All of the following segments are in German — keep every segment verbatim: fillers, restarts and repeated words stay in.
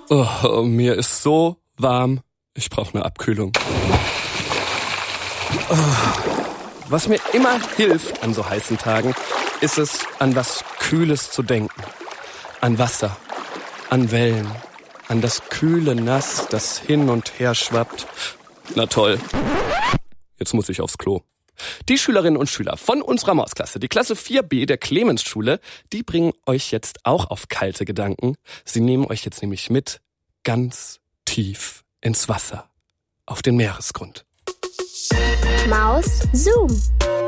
Oh, mir ist so warm. Ich brauche eine Abkühlung. Oh. Was mir immer hilft an so heißen Tagen, ist es, an was Kühles zu denken. An Wasser, an Wellen, an das kühle Nass, das hin und her schwappt. Na toll. Jetzt muss ich aufs Klo. Die Schülerinnen und Schüler von unserer Mausklasse, die Klasse vier b der Clemensschule, die bringen euch jetzt auch auf kalte Gedanken. Sie nehmen euch jetzt nämlich mit ganz tief ins Wasser, auf den Meeresgrund. Maus Zoom.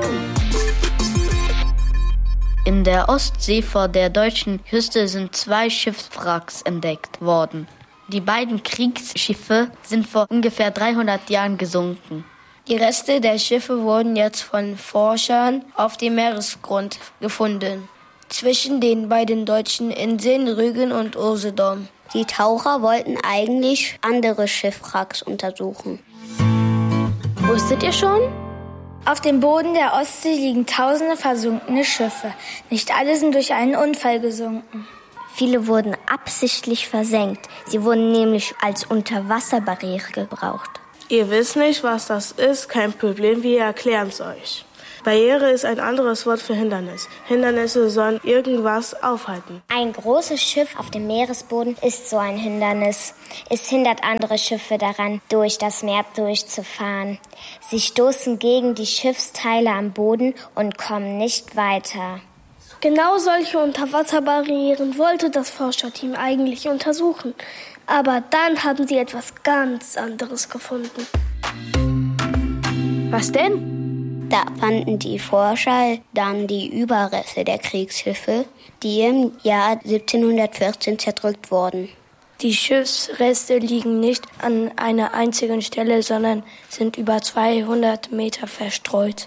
In der Ostsee vor der deutschen Küste sind zwei Schiffswracks entdeckt worden. Die beiden Kriegsschiffe sind vor ungefähr dreihundert Jahren gesunken. Die Reste der Schiffe wurden jetzt von Forschern auf dem Meeresgrund gefunden. Zwischen den beiden deutschen Inseln Rügen und Usedom. Die Taucher wollten eigentlich andere Schiffwracks untersuchen. Wusstet ihr schon? Auf dem Boden der Ostsee liegen tausende versunkene Schiffe. Nicht alle sind durch einen Unfall gesunken. Viele wurden absichtlich versenkt. Sie wurden nämlich als Unterwasserbarriere gebraucht. Ihr wisst nicht, was das ist, kein Problem, wir erklären es euch. Barriere ist ein anderes Wort für Hindernis. Hindernisse sollen irgendwas aufhalten. Ein großes Schiff auf dem Meeresboden ist so ein Hindernis. Es hindert andere Schiffe daran, durch das Meer durchzufahren. Sie stoßen gegen die Schiffsteile am Boden und kommen nicht weiter. Genau solche Unterwasserbarrieren wollte das Forscherteam eigentlich untersuchen. Aber dann haben sie etwas ganz anderes gefunden. Was denn? Da fanden die Forscher dann die Überreste der Kriegsschiffe, die im Jahr siebzehnhundertvierzehn zerdrückt wurden. Die Schiffsreste liegen nicht an einer einzigen Stelle, sondern sind über zweihundert Meter verstreut.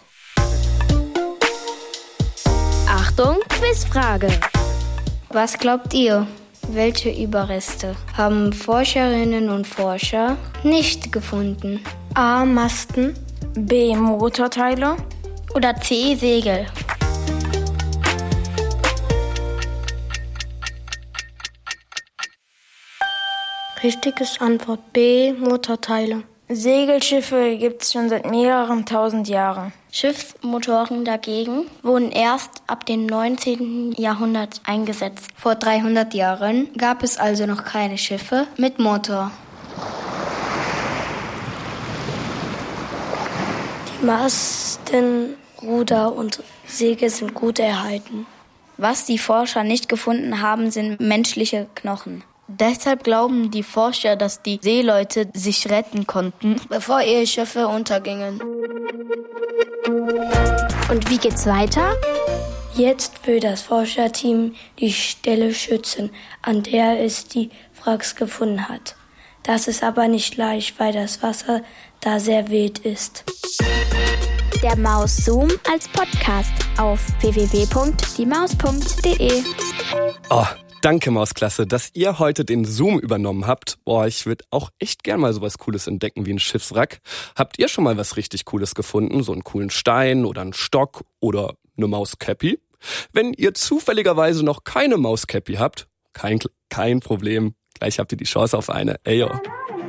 Achtung, Quizfrage. Was glaubt ihr? Welche Überreste haben Forscherinnen und Forscher nicht gefunden? A. Masten, B. Motorteile oder C. Segel? Richtiges Antwort B. Motorteile. Segelschiffe gibt es schon seit mehreren tausend Jahren. Schiffsmotoren dagegen wurden erst ab dem neunzehnten Jahrhundert eingesetzt. Vor dreihundert Jahren gab es also noch keine Schiffe mit Motor. Die Masten, Ruder und Segel sind gut erhalten. Was die Forscher nicht gefunden haben, sind menschliche Knochen. Deshalb glauben die Forscher, dass die Seeleute sich retten konnten, bevor ihre Schiffe untergingen. Und wie geht's weiter? Jetzt will das Forscherteam die Stelle schützen, an der es die Wracks gefunden hat. Das ist aber nicht leicht, weil das Wasser da sehr wild ist. Der Maus Zoom als Podcast auf w w w punkt die maus punkt d e. Oh, danke Mausklasse, dass ihr heute den Zoom übernommen habt. Boah, ich würde auch echt gern mal sowas Cooles entdecken wie ein Schiffswrack. Habt ihr schon mal was richtig Cooles gefunden? So einen coolen Stein oder einen Stock oder eine Mauscappy? Wenn ihr zufälligerweise noch keine Mauscappy habt, kein, kein Problem. Gleich habt ihr die Chance auf eine. Ey, yo.